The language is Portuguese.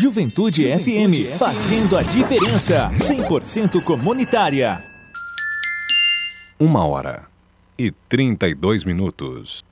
Juventude FM, fazendo a diferença, 100% comunitária. 1h32.